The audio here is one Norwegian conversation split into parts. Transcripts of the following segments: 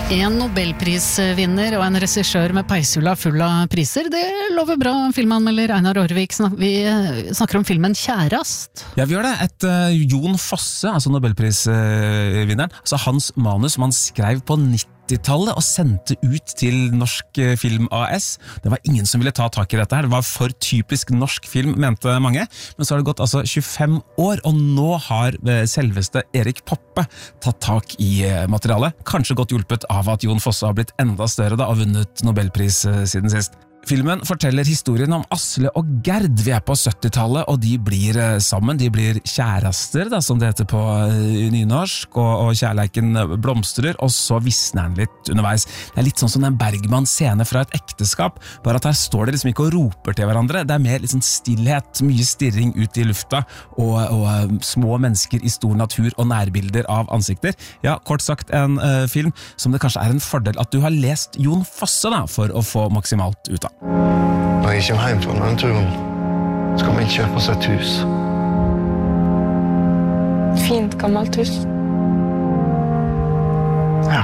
En Nobelprisvinner og en regissør med peishula full av priser, det lover bra, filmanmelder Einar Aarvik. Vi snakker om filmen Kjærast. Ja, vi gjør det. Jon Fosse, altså Nobelprisvinneren, altså hans manus man skrev på 90-tallet og sendte ut til Norsk Film AS. Det var ingen som ville ta tak i dette her. Det var for typisk norsk film, mente mange. Men så har det gått altså 25 år, og nå har selveste Erik Poppe tatt tak i materialet. Kanskje godt hjulpet av at Jon Fosse har blitt enda større da, og vunnet Nobelpris siden sist. Filmen forteller historien om Asle og Gerd. Vi på 70-tallet, og de blir sammen. De blir kjærester, da, som det heter på nynorsk, og kjærleiken blomstrer, og så visner den litt underveis. Det litt sånn som en Bergman-scene fra et ekteskap, bare at her står det liksom ikke og roper til hverandre. Det mer litt sånn stillhet, mye stirring ut i lufta, og små mennesker i stor natur og nærbilder av ansikter. Ja, kort sagt en film som det kanskje en fordel at du har lest Jon Fosse da, for å få maksimalt ut av. Når jeg kommer hjem fra denne turen, skal vi ikke kjøpe oss et hus. Fint, gammelt hus. Ja.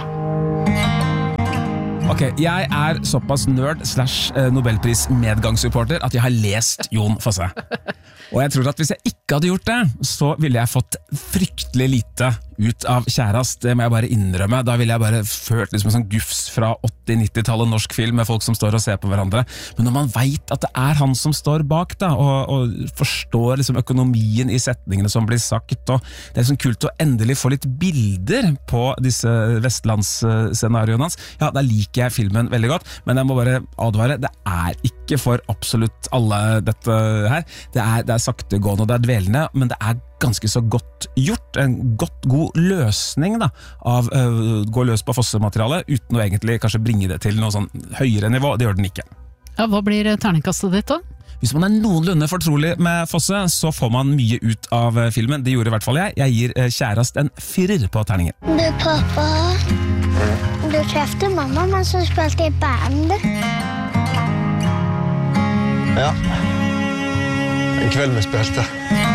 Ok, jeg såpass nerd / Nobelpris-medgangssupporter at jeg har lest Jon Fosse. Og jeg tror at hvis jeg ikke hadde gjort det, så ville jeg fått fryktelig lite ut av Kjærast. Det må jeg bare innrømme. Da ville jeg bare følt liksom en sånn gufs fra 80-90-tallet norsk film med folk som står og ser på hverandre. Men når man vet at det han som står bak da, og forstår liksom økonomien i setningene som blir sagt, og det liksom kult å endelig få litt bilder på disse vestlandsscenarioene hans, ja, da liker jeg filmen veldig godt, men jeg må bare advare, det ikke for absolutt alle dette her. Det er saktegående og det dvelende, men det ganske så godt gjort, en god løsning da, av gå løs på Fosse-materialet, uten å egentlig kanskje bringe det til noe sånn høyere nivå. Det gjør den ikke. Ja, hva blir terningkastet ditt da? Hvis man noenlunde fortrolig med Fosse, så får man mye ut av filmen. Det gjorde i hvert fall jeg. Jeg gir Kjærast en 4 på terningen. Du, pappa, du trefte mamma mens hun spilte i band. Ja. En kveld vi spilte.